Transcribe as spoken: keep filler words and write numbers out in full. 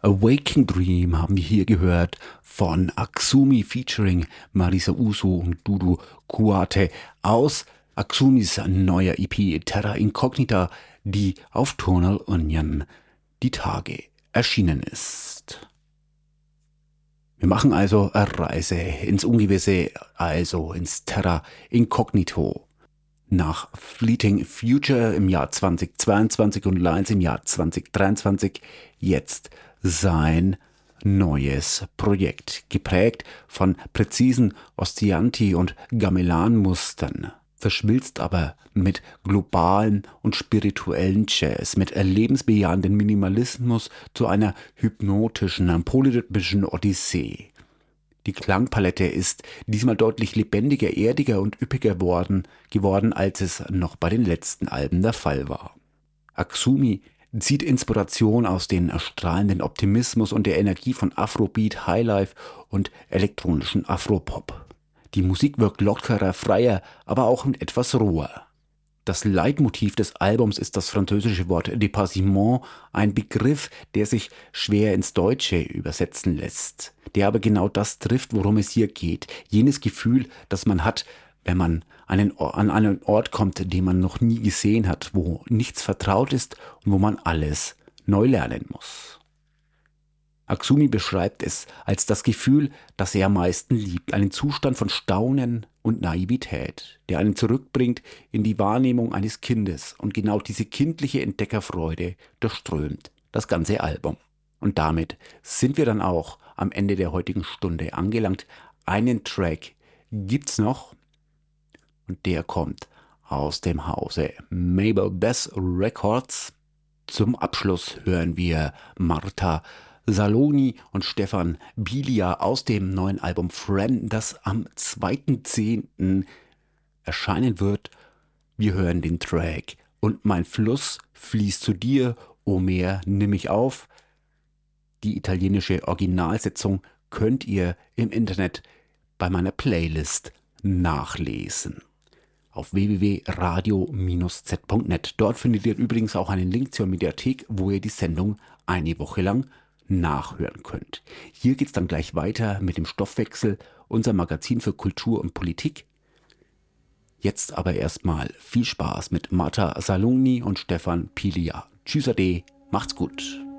A Waking Dream haben wir hier gehört von Aksumi featuring Marisa Uso und Dudu Kuate aus Aksumis neuer E P Terra Incognita, die auf Tonal Onion die Tage erschienen ist. Wir machen also eine Reise ins Ungewisse, also ins Terra Incognito. Nach Fleeting Future im Jahr zweitausendzweiundzwanzig und Lines im Jahr zweitausenddreiundzwanzig jetzt sein neues Projekt, geprägt von präzisen Ostianti- und Gamelan-Mustern, verschmilzt aber mit globalen und spirituellen Jazz, mit erlebensbejahenden Minimalismus zu einer hypnotischen, polyrhythmischen Odyssee. Die Klangpalette ist diesmal deutlich lebendiger, erdiger und üppiger worden, geworden, als es noch bei den letzten Alben der Fall war. Aksumi zieht Inspiration aus den strahlenden Optimismus und der Energie von Afrobeat, Highlife und elektronischen Afropop. Die Musik wirkt lockerer, freier, aber auch etwas roher. Das Leitmotiv des Albums ist das französische Wort Dépassement, ein Begriff, der sich schwer ins Deutsche übersetzen lässt, der aber genau das trifft, worum es hier geht. Jenes Gefühl, das man hat, wenn man einen, an einen Ort kommt, den man noch nie gesehen hat, wo nichts vertraut ist und wo man alles neu lernen muss. Aksumi beschreibt es als das Gefühl, das er am meisten liebt, einen Zustand von Staunen und Naivität, der einen zurückbringt in die Wahrnehmung eines Kindes, und genau diese kindliche Entdeckerfreude durchströmt das ganze Album. Und damit sind wir dann auch am Ende der heutigen Stunde angelangt. Einen Track gibt's noch und der kommt aus dem Hause Mabel Bass Records. Zum Abschluss hören wir Marta Saloni und Stefan Bilia aus dem neuen Album Friend, das am zweiten zehnten erscheinen wird. Wir hören den Track Und mein Fluss fließt zu dir, o Meer, nimm mich auf. Die italienische Originalsetzung könnt ihr im Internet bei meiner Playlist nachlesen. Auf w w w punkt radio Bindestrich z punkt net. Dort findet ihr übrigens auch einen Link zur Mediathek, wo ihr die Sendung eine Woche lang nachhören könnt. Hier geht's dann gleich weiter mit dem Stoffwechsel, unser Magazin für Kultur und Politik. Jetzt aber erstmal viel Spaß mit Marta Saloni und Stefan Pilia. Tschüss ade, macht's gut.